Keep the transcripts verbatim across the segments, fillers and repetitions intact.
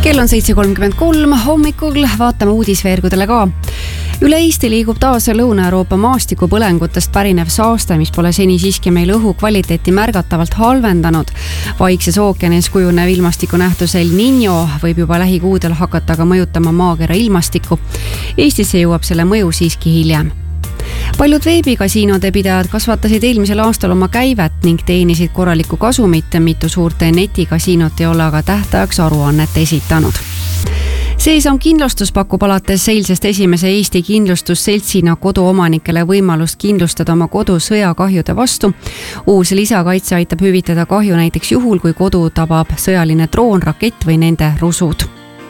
Kell on seitse kolmkümmend kolm hommikul, vaatame uudisveergudele ka. Üle Eesti liigub taas Lõuna-Euroopa maastikupõlengutest pärinev saaste, mis pole seni siiski meil õhu kvaliteeti märgatavalt halvendanud. Vaikses ookeanis kujunev ilmastikunähtus El Niño võib juba lähikuudel hakata aga mõjutama maakera ilmastikku. Eestisse jõuab selle mõju siiski hiljem. Paljud veebikasiinode pidajad kasvatasid eelmisel aastal oma käivet ning teenisid korralikku kasumit, mitu suurte netikasiinot ei ole aga tähtajaks aruannet esitanud. Seesam kindlustus pakub alates eilsest esimese Eesti kindlustusseltsina koduomanikele võimalust kindlustada oma kodu sõjakahjude vastu. Uus lisakaitse aitab hüvitada kahju näiteks juhul, kui kodu tabab sõjaline droon, rakett või nende rusud.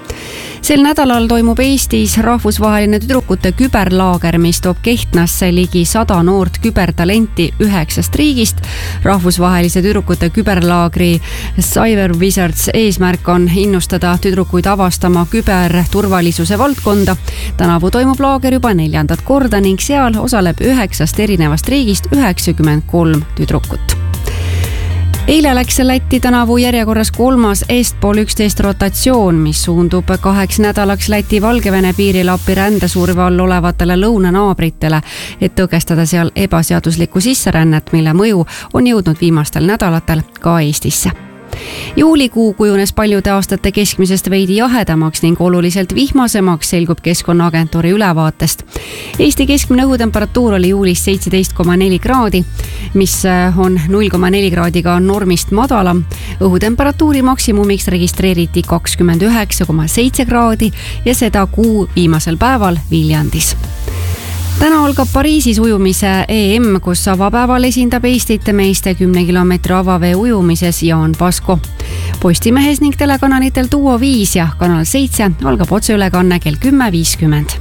Sel nädalal toimub Eestis rahvusvaheline tüdrukute küberlaager, mis toob Kehtnasse ligi sada noort kübertalenti üheksast riigist. Rahvusvahelise tüdrukute küberlaagri Cyber Wizards eesmärk on innustada tüdrukuid avastama küberturvalisuse valdkonda. Tänavu toimub laager juba neljandat korda ning seal osaleb üheksast erinevast riigist üheksakümmend kolm tüdrukut. Eile läks Lätti tänavu järjekorras kolmas Estpool üksteist rotatsioon, mis suundub kaheks nädalaks Läti-Valgevene piiril appi rändesurve all olevatele lõunanaabritele, et tõkestada seal ebaseaduslikku sisserännet, mille mõju on jõudnud viimastel nädalatel ka Eestisse. Juulikuu kujunes paljude aastate keskmisest veidi jahedamaks ning oluliselt vihmasemaks, selgub Keskkonnaagentuuri ülevaatest. Eesti keskmine õhutemperatuur oli juulis seitseteist koma neli kraadi, mis on null koma neli kraadiga normist madalam. Õhutemperatuuri maksimumiks registreeriti kakskümmend üheksa koma seitse kraadi ja seda kuu viimasel päeval Viljandis. Täna algab Pariisis ujumise E M, kus avapäeval esindab Eestit meeste kümne kilomeetri avavee ujumises Jaan Pasko. Postimehes ning telekanalitel Duo viis ja Kanal seitse algab otseülekanne kell kümme viiskümmend.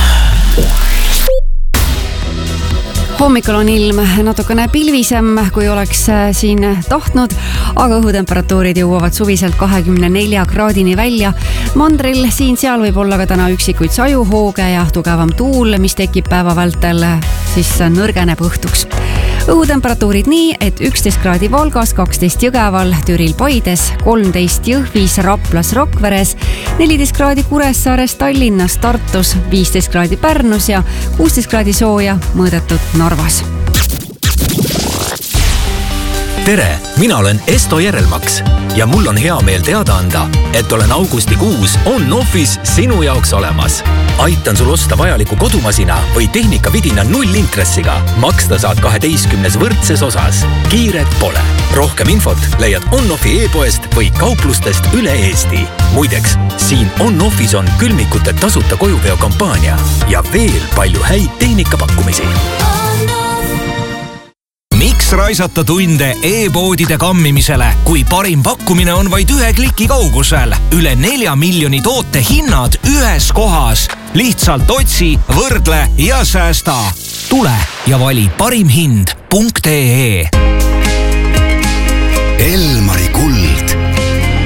Hommikul on ilm natukene pilvisem, kui oleks siin tahtnud, aga õhutemperatuurid jõuavad suviselt kahekümne nelja kraadini välja. Mandril siin seal võib olla ka täna üksikuid sajuhooge ja tugevam tuul, mis tekib päeva vältel, siis nõrgeneb õhtuks. Õhutemperatuurid nii, et üksteist kraadi Valgas, kaksteist Jõgeval, Türil Paides, kolmteist Jõhvis, Raplas, Rakveres, neliteist kraadi Kuressaares, Tallinnas, Tartus, viisteist kraadi Pärnus ja kuusteist kraadi sooja mõõdetud Narvas. Tere, mina olen Esto Järelmaks ja mul on hea meel teada anda, et olen augustikuus on-office sinu jaoks olemas. Aitan sul osta vajaliku kodumasina või tehnikavidina nullintressiga. Maksta saad kaheteistkümnes võrdses osas. Kiiret pole. Rohkem infot leiad on-offi e-poest või kauplustest üle Eesti. Muideks, siin on-office on külmikute tasuta kojuveo kampaania ja veel palju häid tehnikapakkumisi. Miks raisata tunde e-poodide kammimisele, kui parim pakkumine on vaid ühe kliki kaugusel? Üle nelja miljoni toote hinnad ühes kohas. Lihtsalt otsi, võrdle ja säästa. Tule ja vali parimhind punkt ee. Elmari